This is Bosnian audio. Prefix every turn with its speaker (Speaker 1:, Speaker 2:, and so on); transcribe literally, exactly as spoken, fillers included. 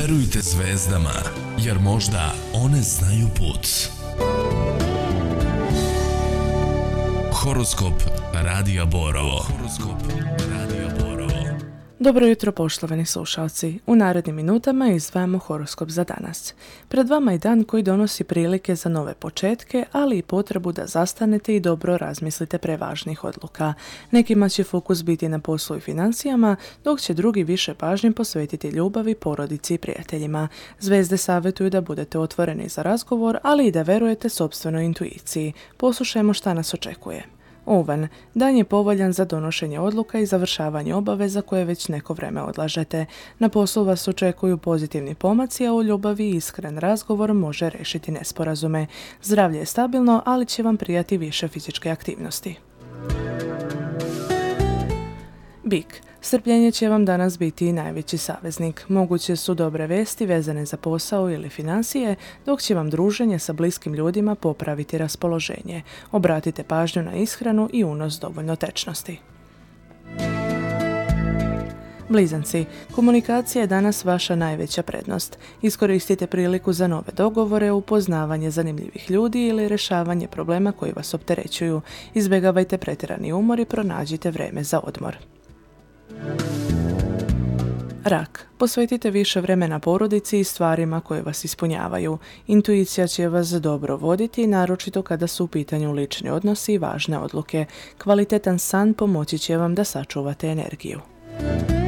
Speaker 1: Verujte zvezdama, jer možda one znaju put. Horoskop Radija Borovo. Horoskop Radija Borovo.
Speaker 2: Dobro jutro, poštovani slušalci. U narednim minutama izdvajamo horoskop za danas. Pred vama je dan koji donosi prilike za nove početke, ali i potrebu da zastanete i dobro razmislite prevažnih odluka. Nekima će fokus biti na poslu i financijama, dok će drugi više pažnje posvetiti ljubavi, porodici i prijateljima. Zvezde savjetuju da budete otvoreni za razgovor, ali i da verujete sopstvenoj intuiciji. Poslušajmo šta nas očekuje. Ovan, dan je povoljan za donošenje odluka i završavanje obaveza koje već neko vrijeme odlažete. Na poslu vas očekuju pozitivni pomaci, a u ljubavi iskren razgovor može riješiti nesporazume. Zdravlje je stabilno, ali će vam prijati više fizičke aktivnosti. Bik, strpljenje će vam danas biti najveći saveznik. Moguće su dobre vesti vezane za posao ili financije, dok će vam druženje sa bliskim ljudima popraviti raspoloženje. Obratite pažnju na ishranu i unos dovoljno tečnosti. Blizanci, komunikacija je danas vaša najveća prednost. Iskoristite priliku za nove dogovore, upoznavanje zanimljivih ljudi ili rješavanje problema koji vas opterećuju. Izbjegavajte pretjerani umor i pronađite vrijeme za odmor. Rak, posvetite više vremena porodici i stvarima koje vas ispunjavaju. Intuicija će vas dobro voditi, naročito kada su u pitanju lični odnosi i važne odluke. Kvalitetan san pomoći će vam da sačuvate energiju.